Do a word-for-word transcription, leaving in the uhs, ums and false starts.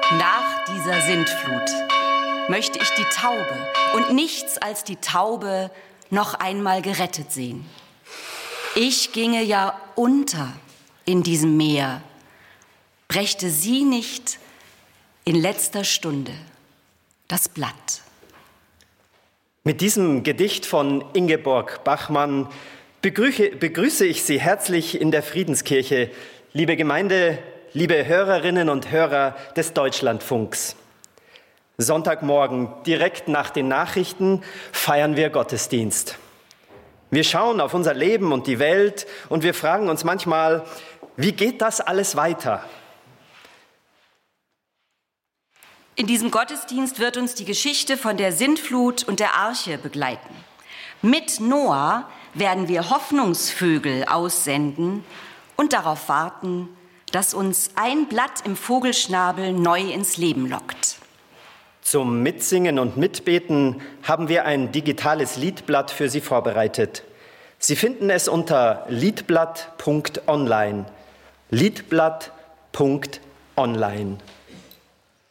Nach dieser Sintflut möchte ich die Taube und nichts als die Taube noch einmal gerettet sehen. Ich ginge ja unter in diesem Meer, brächte sie nicht in letzter Stunde das Blatt. Mit diesem Gedicht von Ingeborg Bachmann begrüße, begrüße ich Sie herzlich in der Friedenskirche, liebe Gemeinde, liebe Hörerinnen und Hörer des Deutschlandfunks. Sonntagmorgen, direkt nach den Nachrichten, feiern wir Gottesdienst. Wir schauen auf unser Leben und die Welt und wir fragen uns manchmal, wie geht das alles weiter? In diesem Gottesdienst wird uns die Geschichte von der Sintflut und der Arche begleiten. Mit Noah werden wir Hoffnungsvögel aussenden und darauf warten, dass uns ein Blatt im Vogelschnabel neu ins Leben lockt. Zum Mitsingen und Mitbeten haben wir ein digitales Liedblatt für Sie vorbereitet. Sie finden es unter liedblatt punkt online. liedblatt punkt online.